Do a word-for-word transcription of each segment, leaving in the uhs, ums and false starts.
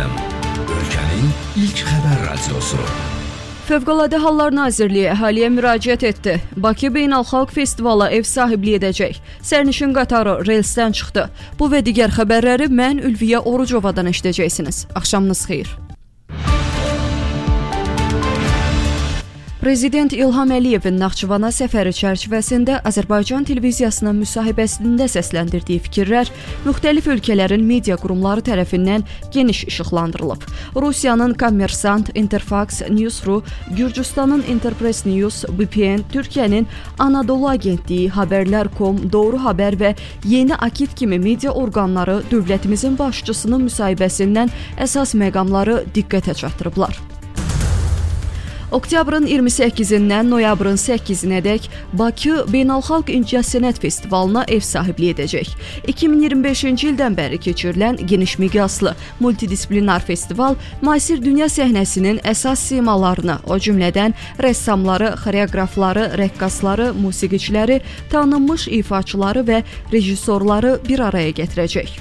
FM, ölkənin ilk xəbər radiosu. Fövqəladə Hallar Nazirliyi əhaliyə müraciət etdi. Bakı Beynəlxalq Festivala ev sahibliyi edəcək. Sərnişin qatarı relsdən çıxdı. Bu və digər xəbərləri mən Ülviyə Orucovadan eşidəcəksiniz. Axşamınız xeyir. Prezident İlham Əliyevin Naxçıvana səfəri çərçivəsində Azərbaycan televiziyasının müsahibəsində səsləndirdiyi fikirlər müxtəlif ölkələrin media qurumları tərəfindən geniş işıqlandırılıb. Rusiyanın Kommersant, Interfax, News.ru, Gürcüstanın Interpress News, B P N, Türkiyənin Anadolu Agentliyi, Haberler nöqtə com, Doğru Haber və Yeni Akit kimi media orqanları dövlətimizin başçısının müsahibəsindən əsas məqamları diqqətə çatdırıblar. Oktyabrın iyirmi səkkizindən noyabrın səkkizinədək Bakı Beynəlxalq İncəsənət Festivalına ev sahibliyi edəcək. iki min iyirmi beşinci ildən bəri keçirilən geniş miqyaslı multidisiplinar festival müasir dünya səhnəsinin əsas simalarını, o cümlədən rəssamları, xoreografları, rəqqasları, musiqiçiləri, tanınmış ifaçıları və rejissorları bir araya gətirəcək.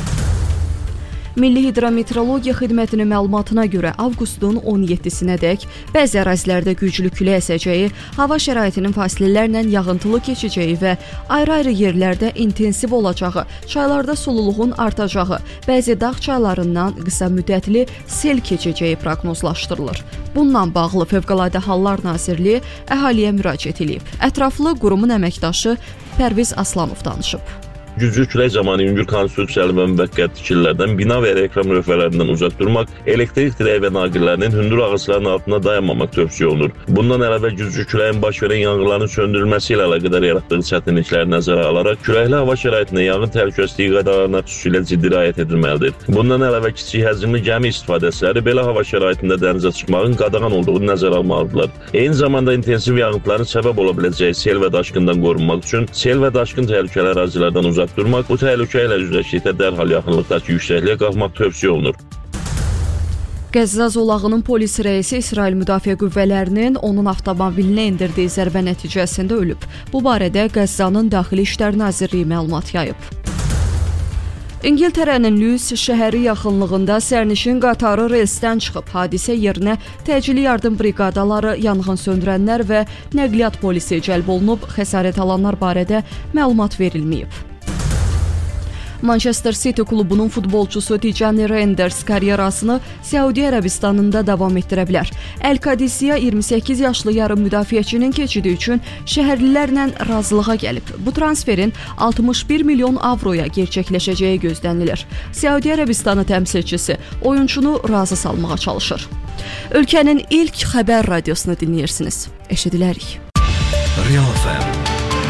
Milli Hidrometeorologiya Xidmətinin məlumatına görə avqustun on yeddisinədək bəzi ərazilərdə güclü külək əsəcəyi, hava şəraitinin fasilələrlə yağıntılı keçəcəyi və ayrı-ayrı yerlərdə intensiv olacağı, çaylarda sululuğun artacağı, bəzi dağ çaylarından qısa müddətli sel keçəcəyi proqnozlaşdırılır. Bununla bağlı Fövqəladə Hallar Nazirliyi əhaliyə müraciət edib. Ətraflı qurumun əməkdaşı Pərviz Aslanov danışıb. Güclü külək zamanı yüngül konstruksiyalı və müvəqqəti tikililərdən, bina və reklam lövhələrindən uzaq durmaq, elektrik dirək və naqillərinin hündür ağacların altında dayanmamaq tövsiyə olunur. Bundan əlavə güclü küləyin baş verən yanğınların söndürülməsi ilə əlaqədar yaratdığı çətinlikləri nəzərə alaraq, küləkli hava şəraitində yanğın təhlükəsizliyi qaydalarına xüsusilə ciddi riayət edilməlidir. Bundan əlavə kiçik həcmli gəmi istifadəçiləri belə hava şəraitində dənizə çıxmağın qadağan olduğunu nəzərə almalıdırlar. Eyni zamanda intensiv yanğınların səbəb ola biləcəyi sel və daşqından qorunmaq üçün sel və daşqın təhlükəli ərazilərdən uzaq durmaq, bu təhlükə ilə üzləşdikdə dərhal yaxınlıqdakı yüksəkliyə qalxmaq tövsiyə olunur. Qəzza zolağının polis rəisi İsrail Müdafiə Qüvvələrinin onun avtomobilinə endirdiyi zərbə nəticəsində ölüb. Bu barədə Qəzzanın Daxili İşlər Nazirliyi məlumat yayıb. İngiltərənin Lewis şəhəri yaxınlığında sərnişin qatarı relsdən çıxıb. Hadisə yerinə təcili yardım briqadaları, yanğın söndürənlər və nəqliyyat polisi cəlb olunub. Xəsarət alanlar barədə məlumat verilməyib. Manchester City klubunun futbolçusu Tijani Reinders karyerasını Səudiyyə Ərəbistanında davam etdirə bilər. El-Qadisiya iyirmi səkkiz yaşlı yarım müdafiəçinin keçidi üçün şəhərlilərlə razılığa gəlib. Bu transferin altmış bir milyon avroya gerçəkləşəcəyi gözlənilir. Səudiyyə Ərəbistanı təmsilçisi oyunçunu razı salmağa çalışır. Ölkənin ilk xəbər radiosunu dinləyirsiniz. Eşidilərik. Real F M